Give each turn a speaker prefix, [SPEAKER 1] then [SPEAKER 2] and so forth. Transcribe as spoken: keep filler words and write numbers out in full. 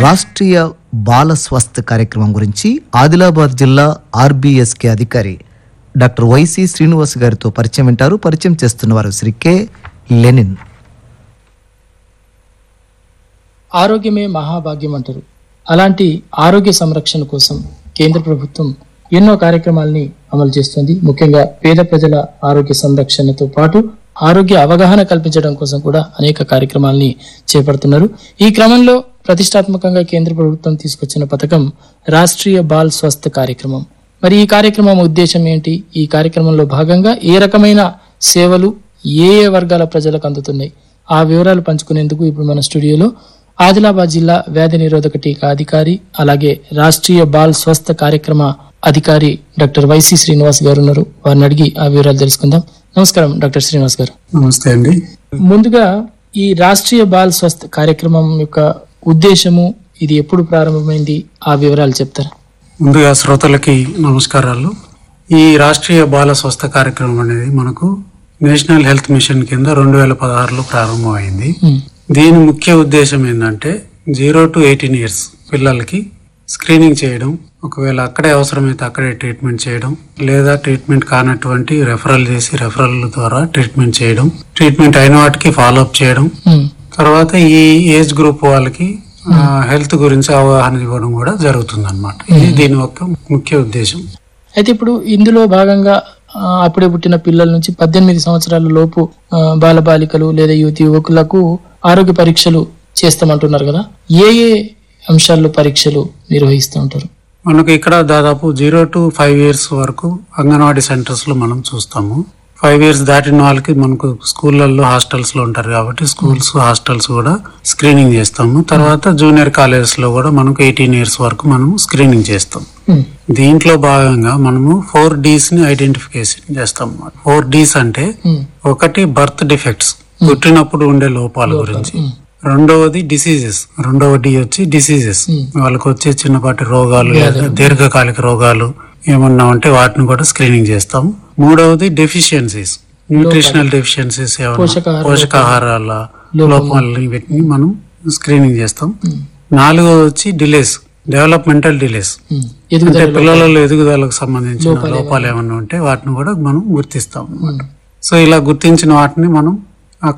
[SPEAKER 1] రాష్ట్రీయ బాల స్వాస్థ్య కార్యక్రమం గురించి ఆదిలాబాద్ జిల్లా ఆర్బీఎస్కే అధికారి డాక్టర్ వైసి శ్రీనివాస్ గారితో పరిచయం వింటారు. పరిచయం చేస్తున్నవారు శ్రీ కె లెనిన్.
[SPEAKER 2] ఆరోగ్యమే మహాభాగ్యం అంటారు. అలాంటి ఆరోగ్య సంరక్షణ కోసం కేంద్ర ప్రభుత్వం ఎన్నో కార్యక్రమాలని అమలు చేస్తుంది. ముఖ్యంగా పేద ప్రజల ఆరోగ్య సంరక్షణతో పాటు ఆరోగ్య అవగాహన కల్పించడం కోసం కూడా అనేక కార్యక్రమాలని చేపడుతున్నారు. ఈ క్రమంలో ప్రతిష్టాత్మకంగా కేంద్ర ప్రభుత్వం తీసుకొచ్చిన పథకం రాష్ట్రీయ బాల్ స్వాస్థ్య కార్యక్రమం. మరి ఈ కార్యక్రమం ఉద్దేశం ఏంటి? ఈ కార్యక్రమంలో భాగంగా ఏ రకమైన సేవలు ఏ ఏ వర్గాల ప్రజలకు అందుతున్నాయి, ఆ వివరాలు పంచుకునేందుకు ఇప్పుడు మన స్టూడియోలో ఆదిలాబాద్ జిల్లా వ్యాధి నిరోధక టీకా అధికారి, అలాగే రాష్ట్రీయ బాల్ స్వాస్థ్య కార్యక్రమ అధికారి డాక్టర్ వైసి శ్రీనివాస్ గారు ఉన్నారు. వారిని అడిగి ఆ వివరాలు తెలుసుకుందాం. నమస్కారం డాక్టర్ శ్రీనివాస్ గారు.
[SPEAKER 3] నమస్తే అండి.
[SPEAKER 2] ముందుగా ఈ రాష్ట్రీయ బాల్ స్వాస్థ్య కార్యక్రమం యొక్క ఉద్దేశము, ఇది ఎప్పుడు ప్రారంభమైంది, ఆ వివరాలు చెప్తారా?
[SPEAKER 3] ముందుగా శ్రోతలకి నమస్కారాలు. ఈ రాష్ట్రీయ బాల స్వాస్థ్య కార్యక్రమం అనేది మనకు నేషనల్ హెల్త్ మిషన్ కింద రెండు వేల పదహారులో ప్రారంభమైంది. దీని ముఖ్య ఉద్దేశం ఏంటంటే జీరో టు ఎయిటీన్ ఇయర్స్ పిల్లలకి స్క్రీనింగ్ చేయడం, ఒకవేళ అక్కడే అవసరమైతే అక్కడే ట్రీట్మెంట్ చేయడం, లేదా ట్రీట్మెంట్ కానటువంటి రెఫరల్ చేసి రెఫరల్ ద్వారా ట్రీట్మెంట్ చేయడం, ట్రీట్మెంట్ అయిన వాటికి ఫాలో అప్ చేయడం, తర్వాత ఈ ఏజ్ గ్రూప్ వాళ్ళకి హెల్త్ గురించి అవగాహన ఇవ్వడం కూడా జరుగుతుంది అన్నమాట. ఇది దీని యొక్క ముఖ్య ఉద్దేశం.
[SPEAKER 2] అయితే ఇప్పుడు ఇందులో భాగంగా అప్పుడే పుట్టిన పిల్లల నుంచి పద్దెనిమిది సంవత్సరాల లోపు బాలబాలికలు లేదా యువతి యువకులకు ఆరోగ్య పరీక్షలు చేస్తామంటున్నారు కదా, ఏ ఏ అంశాల్లో పరీక్షలు నిర్వహిస్తూ ఉంటారు?
[SPEAKER 3] మనకు ఇక్కడ దాదాపు జీరో టు ఫైవ్ ఇయర్స్ వరకు అంగన్వాడీ సెంటర్స్ లో మనం చూస్తాము. ఫైవ్ ఇయర్స్ దాటిన వాళ్ళకి మనకు స్కూళ్ళల్లో హాస్టల్స్ లో ఉంటారు కాబట్టి స్కూల్స్ హాస్టల్స్ కూడా స్క్రీనింగ్ చేస్తాము. తర్వాత జూనియర్ కాలేజెస్ లో కూడా మనకు ఎయిటీన్ ఇయర్స్ వరకు మనం స్క్రీనింగ్ చేస్తాం. దీంట్లో భాగంగా మనము ఫోర్ డీస్ ని ఐడెంటిఫికేషన్ చేస్తాం. ఫోర్ డీస్ అంటే ఒకటి బర్త్ డిఫెక్ట్స్, పుట్టినప్పుడు ఉండే లోపాల గురించి. రెండవది డిసీజెస్, రెండవ డి వచ్చి డిసీజెస్, వాళ్ళకి వచ్చే చిన్నపాటి రోగాలు, దీర్ఘకాలిక రోగాలు ఏమన్నా ఉంటే వాటిని కూడా స్క్రీనింగ్ చేస్తాం. మూడవది డెఫిషియన్సీస్, న్యూట్రిషనల్ డెఫిషియన్సీస్, పోషకాహారాల లోపాలని వీటిని మనం స్క్రీనింగ్ చేస్తాం. నాలుగవది వచ్చి డిలేస్, డెవలప్మెంటల్ డిలేస్, అంటే పిల్లలలో ఎదుగుదలకు సంబంధించిన లోపాలు ఏమన్నా ఉంటే వాటిని కూడా మనం గుర్తిస్తాం. సో ఇలా గుర్తించిన వాటిని మనం